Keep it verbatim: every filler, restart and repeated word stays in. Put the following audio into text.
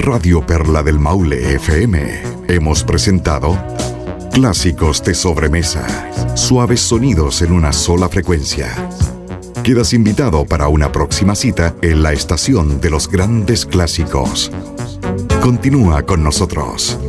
Radio Perla del Maule F M hemos presentado Clásicos de Sobremesa, suaves sonidos en una sola frecuencia. Quedas invitado para una próxima cita en la estación de los grandes clásicos. Continúa con nosotros.